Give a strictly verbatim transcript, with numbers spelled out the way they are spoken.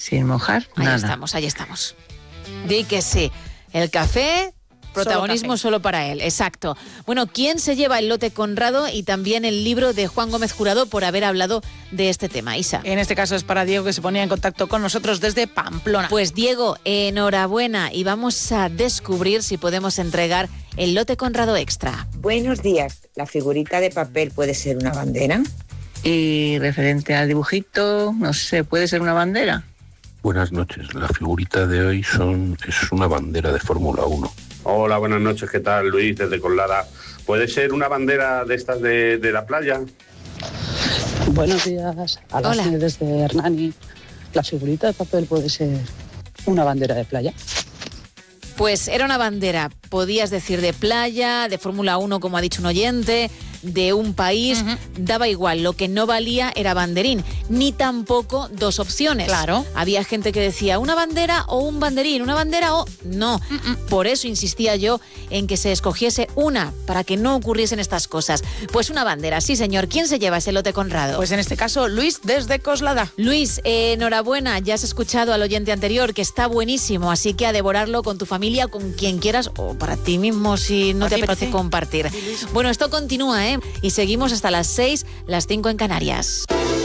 sin mojar, ahí nada. estamos, ahí estamos. Di que sí. El café, protagonismo solo, solo para él, exacto. Bueno, ¿quién se lleva el lote Conrado y también el libro de Juan Gómez Jurado por haber hablado de este tema? Isa. En este caso es para Diego, que se ponía en contacto con nosotros desde Pamplona. Pues Diego, enhorabuena, y vamos a descubrir si podemos entregar el lote Conrado Extra. Buenos días. ¿La figurita de papel puede ser una bandera? Y referente al dibujito, no sé, ¿puede ser una bandera? Buenas noches. La figurita de hoy son es una bandera de Fórmula uno. Hola, buenas noches. ¿Qué tal, Luis? Desde Colada. ¿Puede ser una bandera de estas de, de la playa? Buenos días. A las Hola. desde Hernani. La figurita de papel puede ser una bandera de playa. Pues era una bandera, podías decir de playa, de Fórmula uno, como ha dicho un oyente, de un país, uh-huh. Daba igual, lo que no valía era banderín, ni tampoco dos opciones. Claro. Había gente que decía una bandera o un banderín, una bandera o no. Uh-uh. Por eso insistía yo en que se escogiese una, para que no ocurriesen estas cosas. Pues una bandera, sí señor. ¿Quién se lleva ese lote Conrado? Pues en este caso, Luis desde Coslada. Luis, eh, enhorabuena, ya has escuchado al oyente anterior que está buenísimo, así que a devorarlo con tu familia, con quien quieras, o para ti mismo si no para te ti, apetece compartir. Bueno, esto continúa, ¿eh? Y seguimos hasta las seis, las cinco en Canarias.